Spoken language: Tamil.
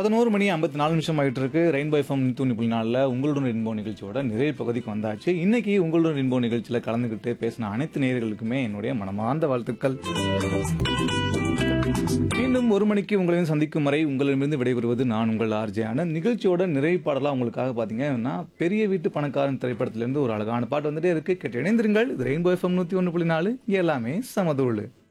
11 மணி 54 நிமிஷம் ஆயிட்டு இருக்கு. ரெயின்போ எஃப்எம் 101.4ல உங்களுடன் ரெயின்போ நிகழ்ச்சியோட நிறைவு பகுதிக்கு வந்தாச்சு. இன்னைக்கு உங்களுடன் ரெயின்போ நிகழ்ச்சியில கலந்துக்கிட்டு பேசின அனைத்து நேயர்களுக்குமே என்னுடைய மனமார்ந்த வாழ்த்துக்கள். மீண்டும் 1 மணிக்கு உங்களையும் சந்திக்கும் வரை உங்களிடமிருந்து விடைபெறுவது நான் உங்கள் ஆர்ஜே ஆனந்த். நிகழ்ச்சியோட நிறைவு பாடலா உங்களுக்காக பாத்தீங்கன்னா பெரிய வீட்டு பணக்காரன் திரைப்படத்திலிருந்து ஒரு அழகான பாட்டு வந்துட்டே இருக்கு. கேட்டு இணைந்திருங்கள். இது ரெயின்போ எஃப்எம் 101.4 எல்லாமே சமதூளு.